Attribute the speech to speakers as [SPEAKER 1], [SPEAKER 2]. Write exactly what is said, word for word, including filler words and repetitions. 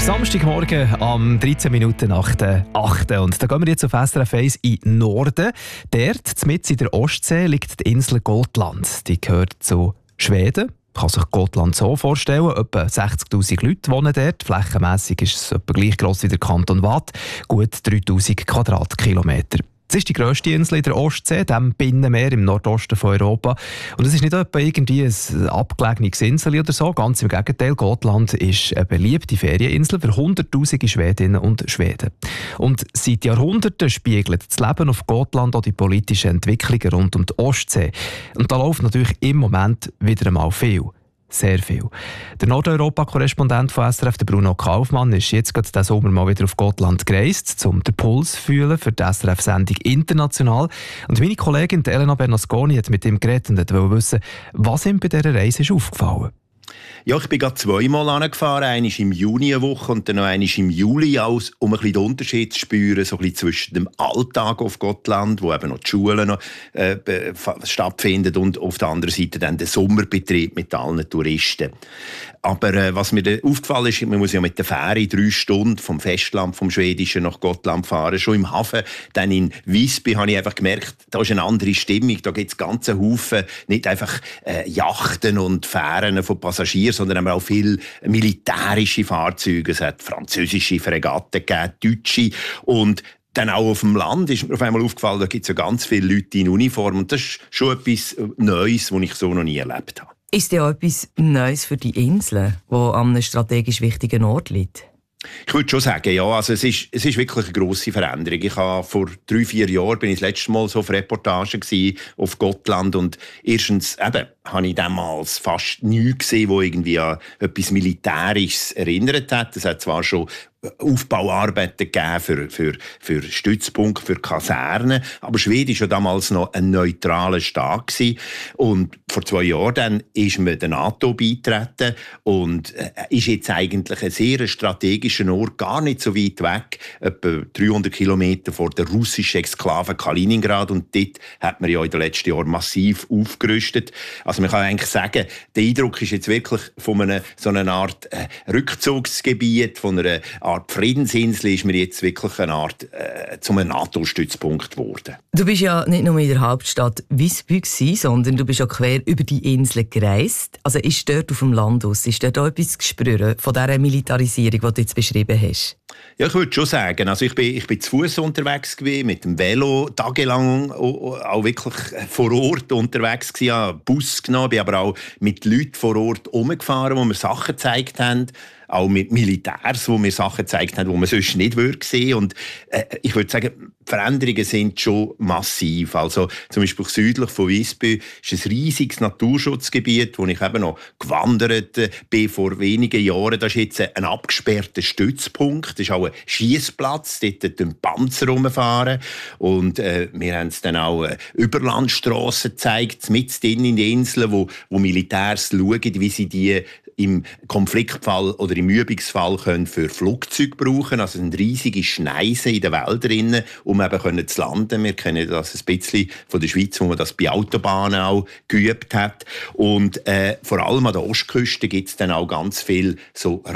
[SPEAKER 1] Samstagmorgen am dreizehn Minuten nach der achten Und da gehen wir jetzt auf S R F eins in den Norden. Dort, mitten in der Ostsee, liegt die Insel Gotland. Die gehört zu Schweden. Man kann sich Gotland so vorstellen, etwa sechzigtausend Leute wohnen dort. Flächenmässig ist es etwa gleich gross wie der Kanton Waadt, gut dreitausend Quadratkilometer. Es ist die grösste Insel in der Ostsee, dem Binnenmeer im Nordosten von Europa. Und es ist nicht etwa irgendwie ein abgelegenes Insel oder so. Ganz im Gegenteil, Gotland ist eine beliebte Ferieninsel für hunderttausende Schwedinnen und Schweden. Und seit Jahrhunderten spiegelt das Leben auf Gotland auch die politischen Entwicklungen rund um die Ostsee. Und da läuft natürlich im Moment wieder einmal viel. Sehr viel. Der Nordeuropa-Korrespondent von S R F, der Bruno Kaufmann, ist jetzt gerade diesen Sommer mal wieder auf Gotland gereist, um den Puls zu fühlen für die S R F-Sendung «International». Und meine Kollegin Elena Bernasconi hat mit ihm geredet und wollte wissen, was ihm bei dieser Reise ist aufgefallen.
[SPEAKER 2] Ja, ich bin gerade zweimal angefahren, einmal im Juni eine Woche und dann noch einmal im Juli, aus, um ein bisschen den Unterschied zu spüren, so ein bisschen zwischen dem Alltag auf Gotland, wo eben noch die Schulen noch, äh, stattfinden, und auf der anderen Seite dann der Sommerbetrieb mit allen Touristen. Aber äh, was mir da aufgefallen ist, man muss ja mit der Fähre drei Stunden vom Festland, vom Schwedischen nach Gotland fahren. Schon im Hafen, dann in Visby, habe ich einfach gemerkt, da ist eine andere Stimmung. Da gibt es ganze Haufen, nicht einfach äh, Yachten und Fähren von Passagieren, sondern auch viele militärische Fahrzeuge. Es hat französische Fregatten gegeben, deutsche. Und dann auch auf dem Land ist mir auf einmal aufgefallen, da gibt es ja ganz viele Leute in Uniform. Und das ist schon etwas Neues, was ich so noch nie erlebt habe.
[SPEAKER 3] Ist ja etwas Neues für die Insel, die an einem strategisch wichtigen Ort liegt?
[SPEAKER 2] Ich würde schon sagen, ja. Also es ist, es ist wirklich eine grosse Veränderung. Ich habe vor drei, vier Jahren bin ich das letzte Mal so auf Reportagen gewesen, auf Gotland, und erstens eben habe ich damals fast nichts gesehen, wo irgendwie an etwas Militärisches erinnert hat. Es hat zwar schon Aufbauarbeiten gegeben für, für, für Stützpunkte, für Kasernen. Aber Schweden war ja damals noch ein neutraler Staat gewesen. Und vor zwei Jahren dann ist man der NATO beigetreten und äh, ist jetzt eigentlich ein sehr strategischer Ort, gar nicht so weit weg, etwa dreihundert Kilometer vor der russischen Exklave Kaliningrad. Und dort hat man ja in den letzten Jahren massiv aufgerüstet. Also man kann eigentlich sagen, der Eindruck ist jetzt wirklich von einer, so einer Art äh, Rückzugsgebiet, von einer Art Friedensinsel, ist mir jetzt wirklich eine Art äh, zum NATO-Stützpunkt geworden.
[SPEAKER 3] Du bist ja nicht nur in der Hauptstadt Visby gewesen, sondern du bist auch quer über die Insel gereist. Also ist dort auf dem Land aus, ist dort auch etwas zu spüren von dieser Militarisierung, die du jetzt beschrieben hast?
[SPEAKER 2] Ja, ich würde schon sagen. Also ich bin, ich bin zu Fuß unterwegs gewesen, mit dem Velo, tagelang auch, auch wirklich vor Ort unterwegs gewesen, habe einen Bus genommen, bin aber auch mit Leuten vor Ort rumgefahren, wo mir Sachen gezeigt haben. Auch mit Militärs, wo mir Sachen gezeigt haben, die man sonst nicht sehen würde. Und äh, ich würde sagen, die Veränderungen sind schon massiv. Also zum Beispiel südlich von Visby ist ein riesiges Naturschutzgebiet, wo ich eben noch gewandert bin vor wenigen Jahren. Das ist jetzt ein abgesperrter Stützpunkt. Das ist auch ein Schiessplatz, dort den Panzer rumfahren. Und äh, wir haben es dann auch äh, Überlandstrassen gezeigt, mitten in den Inseln, wo, wo Militärs schauen, wie sie die im Konfliktfall oder im Übungsfall können für Flugzeuge brauchen. Also sind riesige Schneisen in den Wäldern, um eben können zu landen. Wir kennen das ein bisschen von der Schweiz, wo man das bei Autobahnen auch geübt hat. Und äh, vor allem an der Ostküste gibt es dann auch ganz viel so